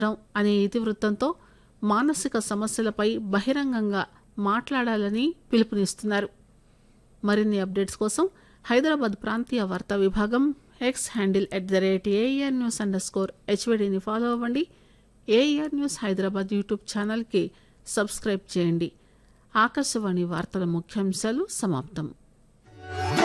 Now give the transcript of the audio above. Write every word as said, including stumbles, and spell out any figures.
అనే ఇతివృత్తంతో మానసిక సమస్యలపై బహిరంగంగా మాట్లాడాలని పిలుపునిస్తున్నారు. మరిన్ని అప్డేట్స్ కోసం హైదరాబాద్ ప్రాంతీయ వార్తా విభాగం X handle at the rate AR news under score హెచ్వీడీని follow అవ్వండి. ఏఆర్ న్యూస్ హైదరాబాద్ యూట్యూబ్ ఛానల్కి సబ్స్క్రైబ్ చేయండి. ఆకాశవాణి వార్తల ముఖ్యాంశాలు సమాప్తం.